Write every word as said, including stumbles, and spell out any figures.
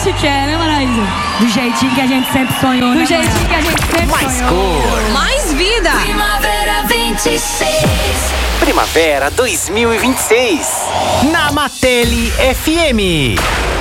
gente quer, né, Maraísa? Do jeitinho que a gente sempre sonhou, Do né, jeitinho Mara? que a gente sempre Mais sonhou. cor. Mais vida. Primavera vinte e seis. Primavera dois mil e vinte e seis. Na Matele F M.